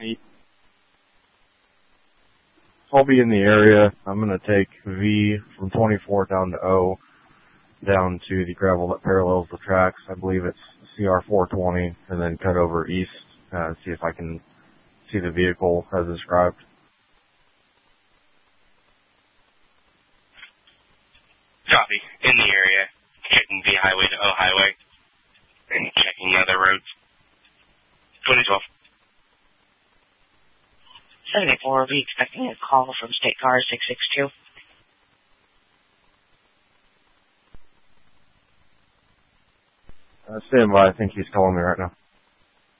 I'll be in the area. I'm going to take V from 24 down to O, down to the gravel that parallels the tracks. I believe it's CR 420, and then cut over east, see if I can see the vehicle as described. Copy. In the area. Checking V highway to O highway. And checking other roads. 2012. 74, will be expecting a call from State Car 662. Stand by. I think he's calling me right now.